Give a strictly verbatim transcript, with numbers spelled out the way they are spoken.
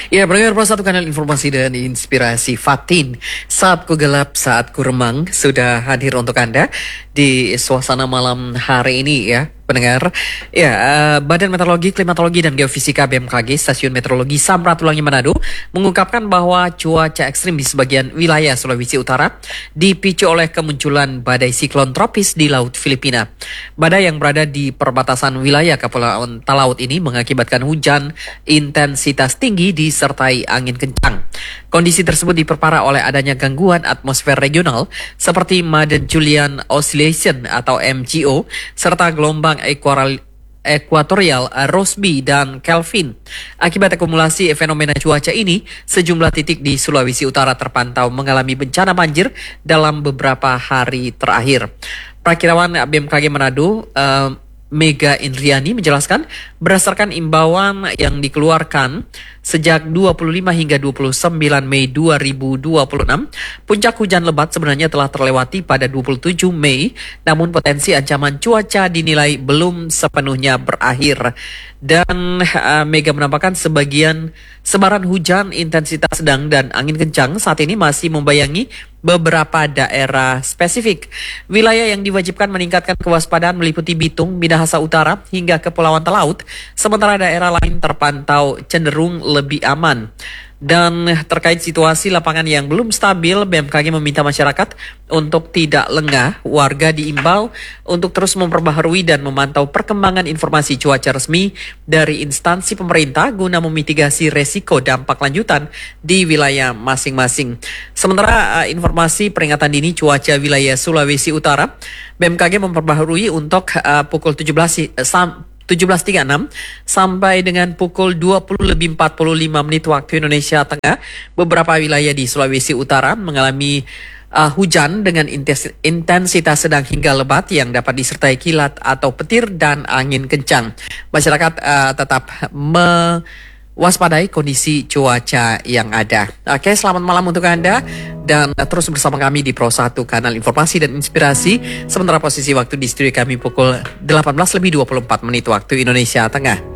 Ya, pendengar Pro satu kanal informasi dan inspirasi Fatin. Saat ku gelap, saat ku remang, sudah hadir untuk Anda di suasana malam hari ini ya. Pendengar, ya uh, Badan Meteorologi, Klimatologi dan Geofisika B M K G Stasiun Meteorologi Samratulangi Manado mengungkapkan bahwa cuaca ekstrim di sebagian wilayah Sulawesi Utara dipicu oleh kemunculan badai siklon tropis di Laut Filipina. Badai yang berada di perbatasan wilayah Kepulauan Talaut ini mengakibatkan hujan intensitas tinggi disertai angin kencang. Kondisi tersebut diperparah oleh adanya gangguan atmosfer regional seperti Madden-Julian Oscillation atau M G O serta gelombang ekuatorial ekuatorial Rossby dan Kelvin. Akibat akumulasi fenomena cuaca ini, sejumlah titik di Sulawesi Utara terpantau mengalami bencana banjir dalam beberapa hari terakhir. Prakirawan B M K G Manado, uh, Mega Indriani menjelaskan berdasarkan imbauan yang dikeluarkan sejak dua puluh lima hingga dua puluh sembilan Mei dua ribu dua puluh enam, puncak hujan lebat sebenarnya telah terlewati pada dua puluh tujuh Mei, namun potensi ancaman cuaca dinilai belum sepenuhnya berakhir. Dan uh, Mega menambahkan sebagian sebaran hujan intensitas sedang dan angin kencang saat ini masih membayangi beberapa daerah spesifik. Wilayah yang diwajibkan meningkatkan kewaspadaan meliputi Bitung, Minahasa Utara hingga Kepulauan Talaut, sementara daerah lain terpantau cenderung lebih aman. Dan terkait situasi lapangan yang belum stabil, B M K G meminta masyarakat untuk tidak lengah. Warga diimbau untuk terus memperbaharui dan memantau perkembangan informasi cuaca resmi dari instansi pemerintah guna memitigasi resiko dampak lanjutan di wilayah masing-masing. Sementara uh, informasi peringatan dini cuaca wilayah Sulawesi Utara, B M K G memperbaharui untuk uh, pukul tujuh belas uh, sam tujuh belas tiga puluh enam sampai dengan pukul dua puluh lebih empat puluh lima menit waktu Indonesia Tengah. Beberapa wilayah di Sulawesi Utara mengalami uh, hujan dengan intensitas sedang hingga lebat yang dapat disertai kilat atau petir dan angin kencang. Masyarakat uh, tetap mewaspadai kondisi cuaca yang ada. Oke, selamat malam untuk Anda. Dan terus bersama kami di Pro satu Kanal Informasi dan Inspirasi. Sementara posisi waktu di studio kami pukul delapan belas lebih dua puluh empat menit waktu Indonesia Tengah.